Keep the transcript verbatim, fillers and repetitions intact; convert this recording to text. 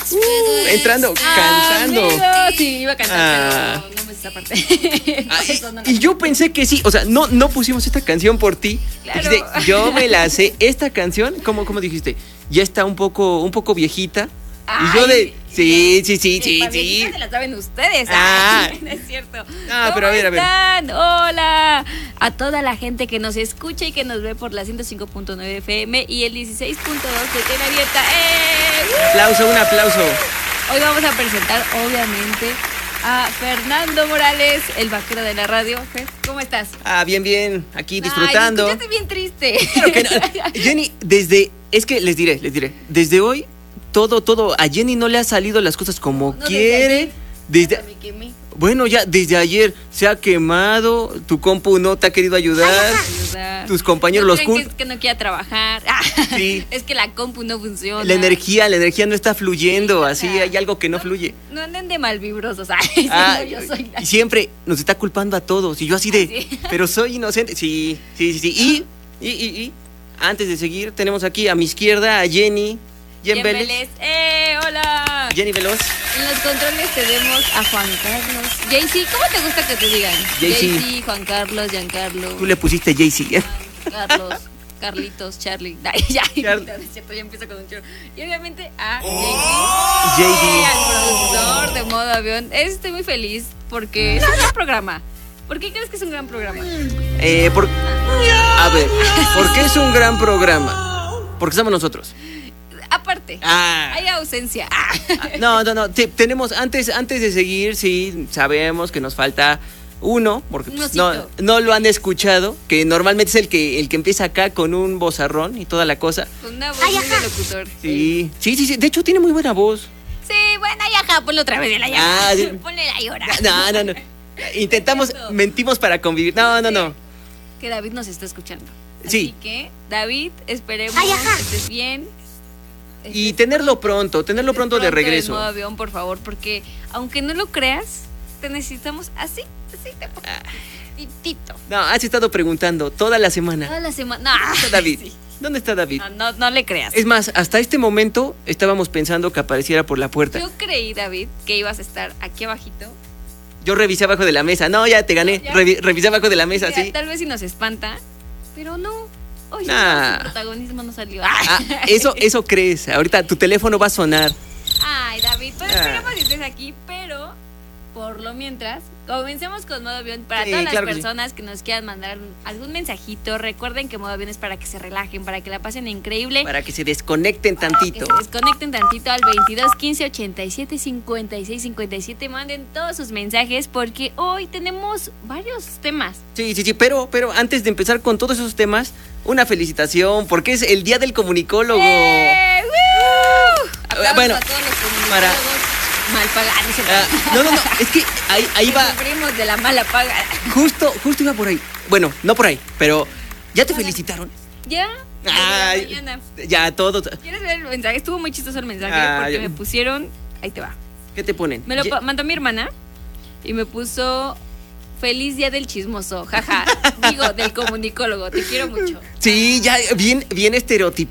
Uh, entrando, cantando. Amigo. Sí, iba a cantar, Ah. pero no me sé esa parte. Ah, Por eso no la y, y yo canté. pensé que sí, o sea, no, no pusimos esta canción por ti. Claro. Dijiste, yo me la sé. Esta canción, ¿cómo, cómo dijiste? Ya está un poco, un poco viejita. Y yo de, Ay, sí, sí, sí, que sí, para sí. viejita se la saben ustedes. Ah. Ay, no es cierto. Ah, ¿Cómo pero a ver, a ver. están? Hola a toda la gente que nos escucha y que nos ve por la ciento cinco punto nueve F M y el dieciséis punto dos de Tele Abierta. ¡Eh! Aplauso, un aplauso. Hoy vamos a presentar, obviamente, a Fernando Morales, el vaquero de la radio. Fer, ¿cómo estás? Ah, bien, bien, aquí disfrutando. Ay, me escuchaste bien triste. Claro que no. Jenny, desde, es que les diré, les diré, desde hoy, todo, todo, a Jenny no le ha salido las cosas como No, desde quiere. ayer. Desde, Me quemé. bueno, ya desde ayer se ha quemado, tu compu no te ha querido ayudar. Ayuda. Tus compañeros, ¿No los creen cool. que, es que no quiera trabajar? Sí. Es que la compu no funciona. La energía, la energía no está fluyendo, Sí, o así sea, hay algo que no fluye. No anden de malvibrosos. Ay, sí, Ah, no, yo soy la- y siempre nos está culpando a todos. Y yo así de, Sí. pero soy inocente. Sí, sí, sí, sí. Y, y, y, y, antes de seguir, tenemos aquí a mi izquierda a Jenny. Jen Jen Vélez. Vélez. ¡Eh, hola! Jenny Veloz. En los controles tenemos a Juan Carlos. Jaycee, ¿cómo te gusta que te digan? Jaycee. Jaycee, Juan Carlos, Giancarlo. Tú le pusiste Jaycee. Carlos, Carlitos, Charlie. Ay, ya, Char- no es cierto, ya empiezo con un chorro. Y obviamente a J Jaycee, D. al productor de Modo Avión. Estoy muy feliz porque es un gran programa. ¿Por qué crees que es un gran programa? Eh, por, a ver, ¿por qué es un gran programa? Porque somos nosotros. Aparte, Ah. hay ausencia. Ah. No, no, no. te- tenemos, antes, antes de seguir, sí, sabemos que nos falta uno, porque Un pues, no, osito. no lo han escuchado, que normalmente es el que, el que empieza acá con un vozarrón y toda la cosa. Con una voz muy de locutor. Sí, sí, sí, sí. De hecho, tiene muy buena voz. Sí, bueno, ya acá, ponle otra vez de la llama. Ah, sí. Ponle la llora. No, no, no. Intentamos, Es cierto. mentimos para convivir. No, no, no. Que David nos está escuchando. Sí. Así que, David, esperemos Ay, ajá. que estés bien. Y Estés tenerlo pronto, tenerlo pronto de en regreso. modo avión, por favor, porque aunque no lo creas, te necesitamos así, así, de poquitito. No, has estado preguntando toda la semana. Toda la semana. ¿Dónde está David? Sí. ¿Dónde está David? No, no, no le creas. Es más, hasta este momento estábamos pensando que apareciera por la puerta. Yo creí, David, que ibas a estar aquí abajito. Yo revisé abajo de la mesa. No, ya te gané. No, ya. Revi- revisé abajo de la mesa, Mira, sí. Tal vez si nos espanta, pero no. Oye, Nah. su protagonismo no salió. Ah, eso, eso crees. Ahorita tu teléfono va a sonar. Ay, David, pues Ah. esperemos que estés aquí, pero por lo mientras, comencemos con Modo Avión. Para Sí, todas las claro que sí. personas que nos quieran mandar algún mensajito, recuerden que Modo Avión es para que se relajen, para que la pasen increíble. Para que se desconecten tantito. Que se desconecten tantito al veintidós quince ochenta y siete cincuenta y seis cincuenta y siete. Manden todos sus mensajes porque hoy tenemos varios temas. Sí, sí, sí. Pero, pero antes de empezar con todos esos temas, una felicitación porque es el Día del Comunicólogo. ¡Eh! ¡Woo! Aplausos bueno, a todos los comunicólogos para- mal pagados. Ah, no, no, no. Es que ahí, ahí va. Sufrimos de la mala paga. Justo, justo iba por ahí. Bueno, no por ahí, pero ya te felicitaron. ¿Ya? Ay, Desde la mañana. ya todo. ¿Quieres ver el mensaje? Estuvo muy chistoso el mensaje Ah, porque yo- me pusieron. Ahí te va. ¿Qué te ponen? Me lo Ye- pa- mandó mi hermana y me puso. Feliz día del chismoso, jaja. Digo, del comunicólogo. Te quiero mucho. Sí, ya bien, bien estereotipado.